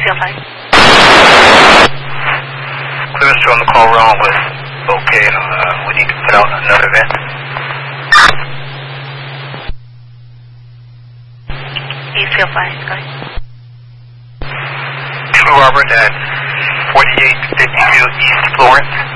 ACL5. Clearance on the call wrong was okay. We need to put out another event. ACL5, go ahead. True Robert at 4852 East Florence.